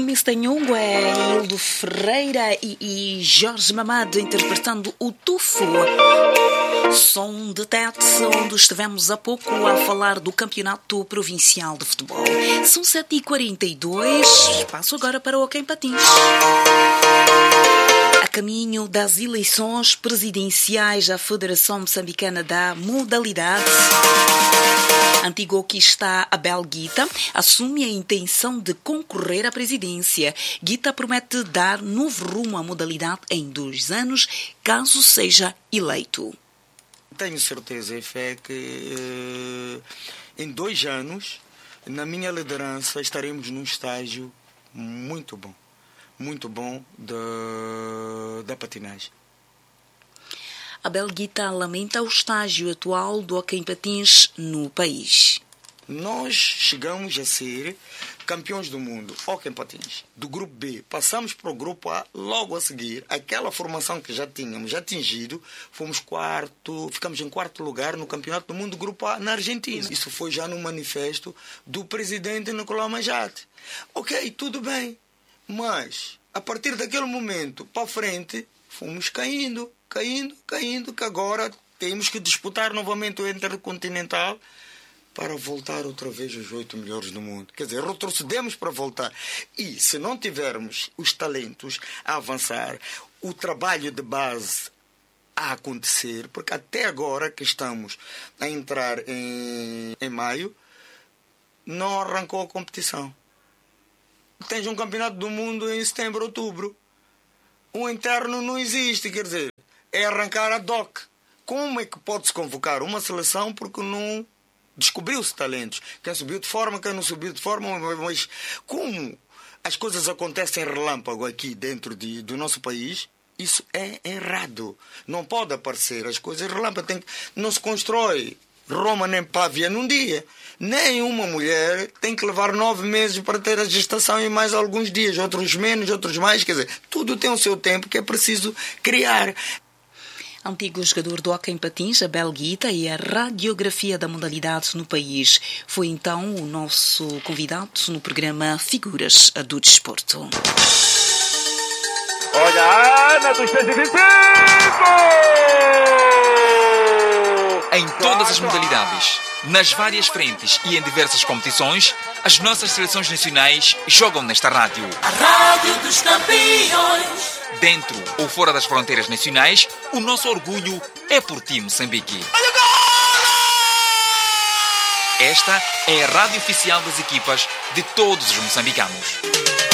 Mr. Nhungue, Hildo Ferreira e Jorge Mamado interpretando o Tufo. Som de Tete, onde estivemos há pouco a falar do Campeonato Provincial de Futebol. São 7h42, passo agora para o Hockey em Patins. A caminho das eleições presidenciais à Federação Moçambicana da Modalidade, antigo hoquista Abel Guita assume a intenção de concorrer à presidência. Guita promete dar novo rumo à modalidade em 2 anos, caso seja eleito. Tenho certeza e fé que em 2 anos, na minha liderança, estaremos num estágio muito bom da patinagem. Abel Guita lamenta o estágio atual do hockey em patins no país. Nós chegamos a ser campeões do mundo, hockey em patins, do grupo B. Passamos para o grupo A logo a seguir. Aquela formação que já tínhamos atingido, ficamos em 4º lugar no campeonato do mundo do grupo A na Argentina. Isso foi já no manifesto do presidente Nicolau Majate. Ok, tudo bem, mas a partir daquele momento para frente, fomos caindo, que agora temos que disputar novamente o Intercontinental para voltar outra vez aos 8 melhores do mundo. Quer dizer, retrocedemos para voltar. E se não tivermos os talentos a avançar, o trabalho de base a acontecer, porque até agora que estamos a entrar em maio, não arrancou a competição. Tens um campeonato do mundo em setembro, outubro. O interno não existe, quer dizer, é arrancar a DOC. Como é que pode-se convocar uma seleção porque não descobriu-se talentos? Quem subiu de forma, quem não subiu de forma, mas como as coisas acontecem relâmpago aqui dentro do nosso país, isso é errado. Não pode aparecer as coisas relâmpago. Não se constrói Roma nem Pávia num dia. Nem uma mulher tem que levar 9 meses para ter a gestação e mais alguns dias, outros menos, outros mais. Quer dizer, tudo tem o seu tempo que é preciso criar. Antigo jogador do hockey em patins, Abel Guita, e a radiografia da modalidade no país. Foi então o nosso convidado no programa Figuras do Desporto. Olha a Ana dos 125! Em todas as modalidades, nas várias frentes e em diversas competições, as nossas seleções nacionais jogam nesta rádio. A Rádio dos Campeões. Dentro ou fora das fronteiras nacionais, o nosso orgulho é por ti, Moçambique. Esta é a rádio oficial das equipas de todos os moçambicanos.